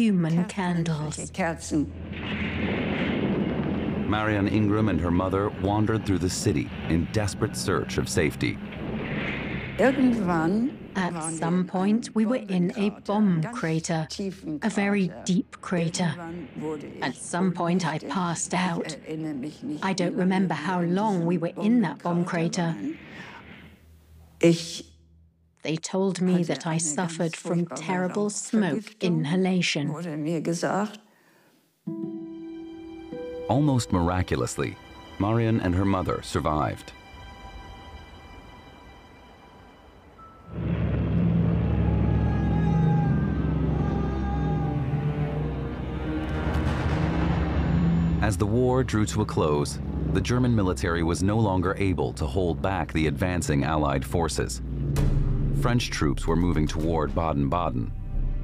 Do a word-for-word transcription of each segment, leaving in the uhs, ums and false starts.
human candles. Marianne Ingram and her mother wandered through the city in desperate search of safety. At some point, we were in a bomb crater, a very deep crater. At some point, I passed out. I don't remember how long we were in that bomb crater. They told me that I suffered from terrible smoke inhalation. Almost miraculously, Marianne and her mother survived. As the war drew to a close, the German military was no longer able to hold back the advancing Allied forces. French troops were moving toward Baden-Baden.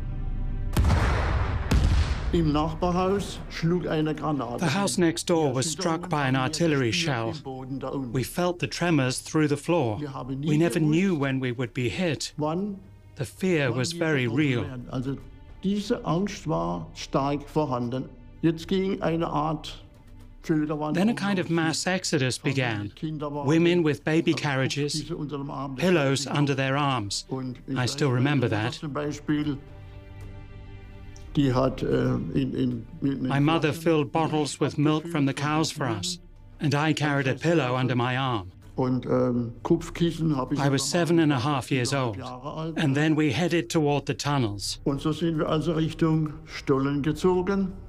The house next door was struck by an artillery shell. We felt the tremors through the floor. We never knew when we would be hit. The fear was very real. Then a kind of mass exodus began. Women with baby carriages, pillows under their arms. I still remember that. My mother filled bottles with milk from the cows for us, and I carried a pillow under my arm. I was seven and a half years old, and then we headed toward the tunnels. Und so sind wir also Richtung Stollen gezogen.